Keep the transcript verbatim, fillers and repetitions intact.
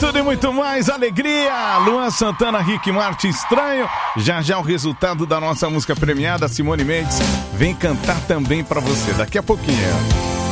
tudo e muito mais alegria. Luan Santana, Rick Martin, Estranho. Já já o resultado da nossa música premiada, Simone Mendes, vem cantar também pra você daqui a pouquinho.